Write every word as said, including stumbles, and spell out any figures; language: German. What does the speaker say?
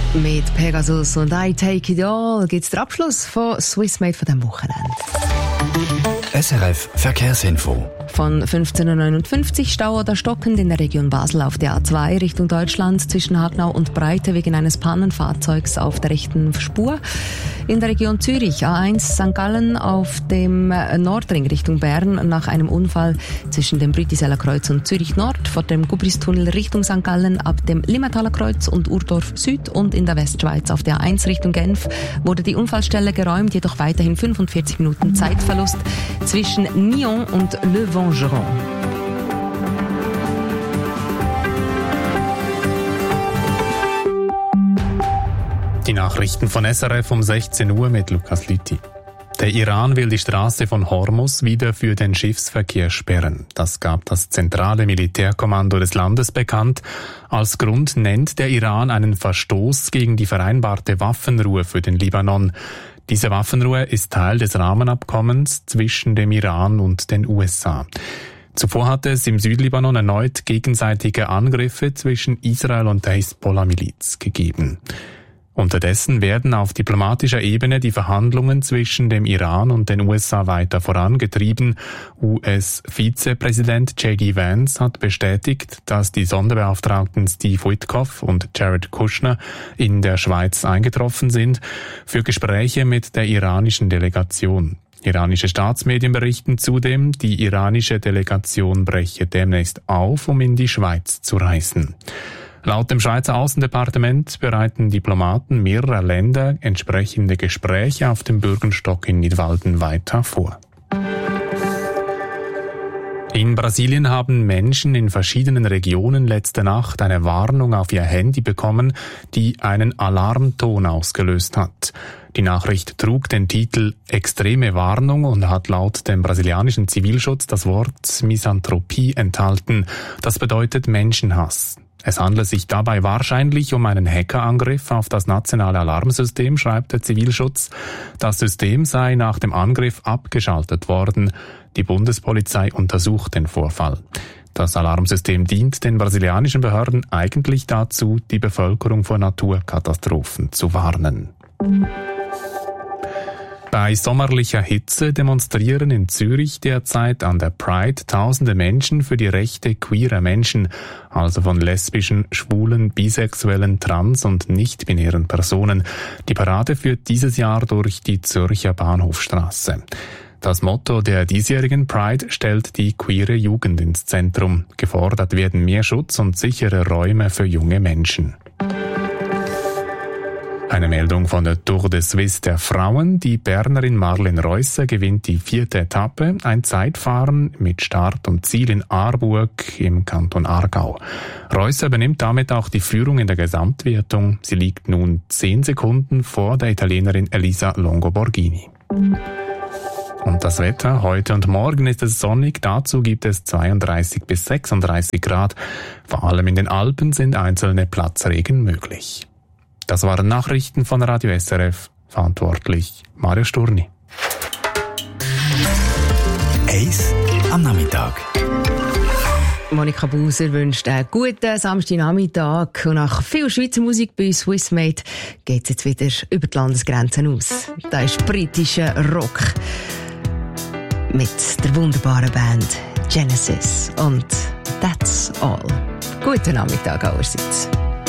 Mit Pegasus und I Take It All gibt es den Abschluss von Swissmade von diesem Wochenende. S R F Verkehrsinfo. Von fünfzehn Uhr neunundfünfzig Stau oder stockend in der Region Basel auf der A zwei Richtung Deutschland zwischen Hagnau und Breite wegen eines Pannenfahrzeugs auf der rechten Spur. In der Region Zürich A eins Sankt Gallen auf dem Nordring Richtung Bern nach einem Unfall zwischen dem Brütiseller Kreuz und Zürich Nord, vor dem Gubristunnel Richtung Sankt Gallen ab dem Limmataler Kreuz und Urdorf Süd, und in der Westschweiz auf der A eins Richtung Genf wurde die Unfallstelle geräumt, jedoch weiterhin fünfundvierzig Minuten Zeitverlust zwischen Nyon und Le Vengeron. Die Nachrichten von S R F um sechzehn Uhr mit Lukas Lüthi. Der Iran will die Straße von Hormuz wieder für den Schiffsverkehr sperren. Das gab das zentrale Militärkommando des Landes bekannt. Als Grund nennt der Iran einen Verstoß gegen die vereinbarte Waffenruhe für den Libanon. Diese Waffenruhe ist Teil des Rahmenabkommens zwischen dem Iran und den U S A. Zuvor hatte es im Südlibanon erneut gegenseitige Angriffe zwischen Israel und der Hisbollah-Miliz gegeben. Unterdessen werden auf diplomatischer Ebene die Verhandlungen zwischen dem Iran und den U S A weiter vorangetrieben. U S-Vizepräsident J D Vance hat bestätigt, dass die Sonderbeauftragten Steve Witkoff und Jared Kushner in der Schweiz eingetroffen sind für Gespräche mit der iranischen Delegation. Iranische Staatsmedien berichten zudem, die iranische Delegation breche demnächst auf, um in die Schweiz zu reisen. Laut dem Schweizer Aussendepartement bereiten Diplomaten mehrerer Länder entsprechende Gespräche auf dem Bürgenstock in Nidwalden weiter vor. In Brasilien haben Menschen in verschiedenen Regionen letzte Nacht eine Warnung auf ihr Handy bekommen, die einen Alarmton ausgelöst hat. Die Nachricht trug den Titel Extreme Warnung und hat laut dem brasilianischen Zivilschutz das Wort Misanthropie enthalten. Das bedeutet Menschenhass. Es handelt sich dabei wahrscheinlich um einen Hackerangriff auf das nationale Alarmsystem, schreibt der Zivilschutz. Das System sei nach dem Angriff abgeschaltet worden. Die Bundespolizei untersucht den Vorfall. Das Alarmsystem dient den brasilianischen Behörden eigentlich dazu, die Bevölkerung vor Naturkatastrophen zu warnen. Bei sommerlicher Hitze demonstrieren in Zürich derzeit an der Pride tausende Menschen für die Rechte queerer Menschen, also von lesbischen, schwulen, bisexuellen, trans- und nicht-binären Personen. Die Parade führt dieses Jahr durch die Zürcher Bahnhofstrasse. Das Motto der diesjährigen Pride stellt die queere Jugend ins Zentrum. Gefordert werden mehr Schutz und sichere Räume für junge Menschen. Eine Meldung von der Tour de Suisse der Frauen. Die Bernerin Marlene Reusser gewinnt die vierte Etappe, ein Zeitfahren mit Start und Ziel in Aarburg im Kanton Aargau. Reusser übernimmt damit auch die Führung in der Gesamtwertung. Sie liegt nun zehn Sekunden vor der Italienerin Elisa Longo-Borghini. Und das Wetter: Heute und morgen ist es sonnig, dazu gibt es zweiunddreißig bis sechsunddreißig Grad. Vor allem in den Alpen sind einzelne Platzregen möglich. Das waren Nachrichten von Radio S R F. Verantwortlich Mario Sturni. Eis am Nachmittag. Monika Buser wünscht einen guten Samstagnachmittag. Und nach viel Schweizer Musik bei Swissmade geht es jetzt wieder über die Landesgrenzen aus. Da ist britischer Rock mit der wunderbaren Band Genesis und That's All. Guten Nachmittag allerseits.